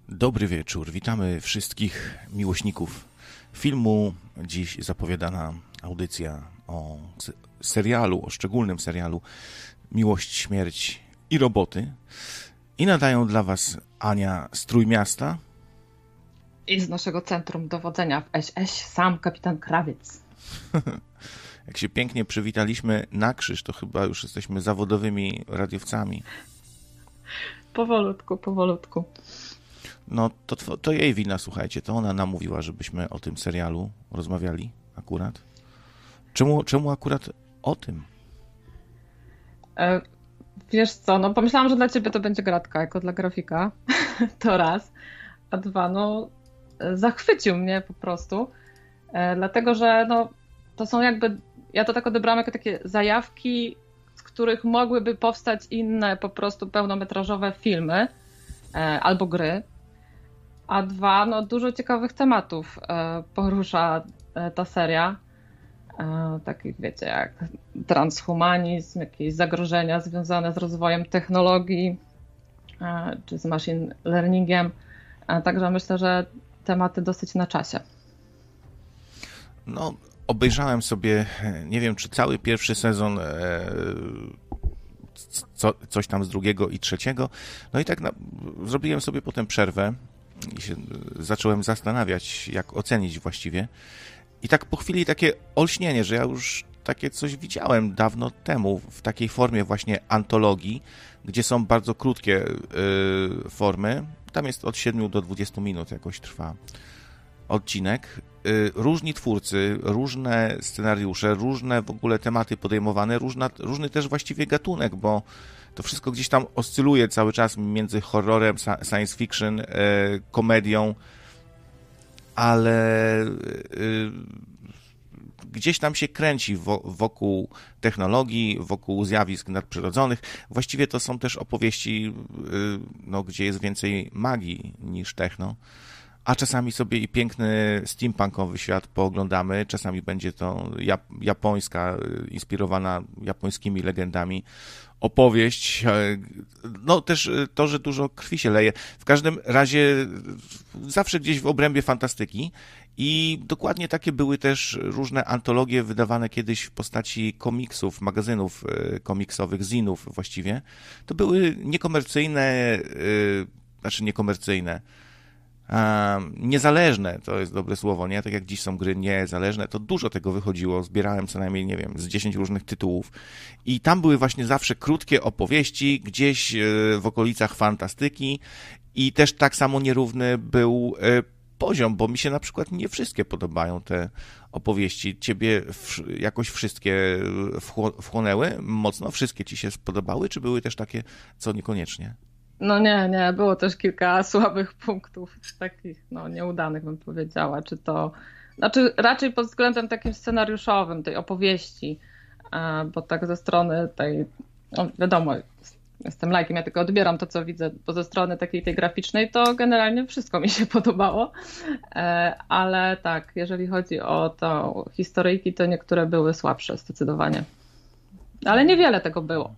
Dobry wieczór, witamy wszystkich miłośników filmu. Dziś zapowiadana audycja o serialu, o szczególnym serialu Miłość, Śmierć i Roboty. I nadają dla Was Ania z Trójmiasta. I z naszego centrum dowodzenia w SS sam kapitan Krawiec. Jak się pięknie przywitaliśmy na krzyż, to chyba już jesteśmy zawodowymi radiowcami. Powolutku. No to jej wina, słuchajcie, to ona namówiła, żebyśmy o tym serialu rozmawiali akurat. Czemu akurat o tym? Wiesz co, no pomyślałam, że dla ciebie to będzie gratka, jako dla grafika, to raz, a dwa, no zachwycił mnie po prostu, dlatego, że no to są jakby, ja to tak odebrałam jako takie zajawki, z których mogłyby powstać inne po prostu pełnometrażowe filmy albo gry. A dwa, no dużo ciekawych tematów porusza ta seria. Takich wiecie, jak transhumanizm, jakieś zagrożenia związane z rozwojem technologii, czy z machine learningiem. Także myślę, że tematy dosyć na czasie. No, obejrzałem sobie, nie wiem, czy cały pierwszy sezon, coś tam z drugiego i trzeciego. No i tak zrobiłem sobie potem przerwę i się zacząłem zastanawiać, jak ocenić właściwie. I tak po chwili takie olśnienie, że ja już takie coś widziałem dawno temu w takiej formie właśnie antologii, gdzie są bardzo krótkie formy. Tam jest od 7 do 20 minut jakoś trwa odcinek. Różni twórcy, różne scenariusze, różne w ogóle tematy podejmowane, różny też właściwie gatunek, bo to wszystko gdzieś tam oscyluje cały czas między horrorem, science fiction, komedią, ale gdzieś tam się kręci wokół technologii, wokół zjawisk nadprzyrodzonych. Właściwie to są też opowieści, no, gdzie jest więcej magii niż techno. A czasami sobie i piękny steampunkowy świat pooglądamy, czasami będzie to japońska, inspirowana japońskimi legendami opowieść. No też to, że dużo krwi się leje. W każdym razie zawsze gdzieś w obrębie fantastyki i dokładnie takie były też różne antologie wydawane kiedyś w postaci komiksów, magazynów komiksowych, zinów właściwie. To były niekomercyjne, niezależne, to jest dobre słowo, nie? Tak jak dziś są gry niezależne, to dużo tego wychodziło, zbierałem co najmniej, nie wiem, z 10 różnych tytułów i tam były właśnie zawsze krótkie opowieści, gdzieś w okolicach fantastyki i też tak samo nierówny był poziom, bo mi się na przykład nie wszystkie podobają te opowieści. Ciebie jakoś wszystkie wchłonęły mocno? Wszystkie ci się spodobały, czy były też takie, co niekoniecznie? No nie, było też kilka słabych punktów, takich no nieudanych bym powiedziała, znaczy raczej pod względem takim scenariuszowym, tej opowieści, bo tak ze strony tej, no wiadomo, jestem laikiem, ja tylko odbieram to, co widzę, bo ze strony takiej tej graficznej to generalnie wszystko mi się podobało, ale tak, jeżeli chodzi o to historyjki, to niektóre były słabsze zdecydowanie, ale niewiele tego było.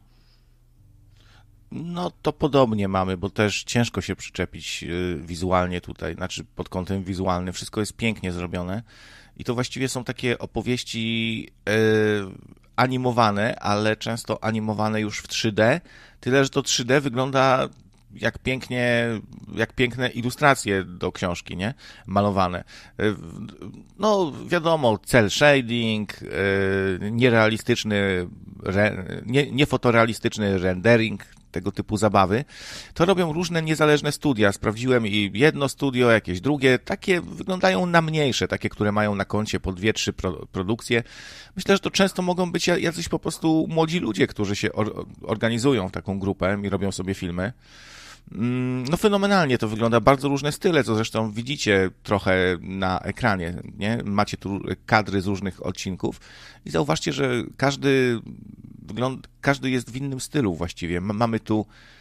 No to podobnie mamy, bo też ciężko się przyczepić wizualnie tutaj, znaczy pod kątem wizualnym. Wszystko jest pięknie zrobione i to właściwie są takie opowieści animowane, ale często animowane już w 3D, tyle że to 3D wygląda jak piękne ilustracje do książki, nie? Malowane. No wiadomo, cel shading, nierealistyczny, niefotorealistyczny rendering, tego typu zabawy, to robią różne niezależne studia. Sprawdziłem i jedno studio, jakieś drugie, takie wyglądają na mniejsze, takie, które mają na koncie po 2-3 produkcje. Myślę, że to często mogą być jacyś po prostu młodzi ludzie, którzy się organizują w taką grupę i robią sobie filmy. No fenomenalnie to wygląda, bardzo różne style, co zresztą widzicie trochę na ekranie, nie? Macie tu kadry z różnych odcinków i zauważcie, że każdy jest w innym stylu właściwie. Mamy tu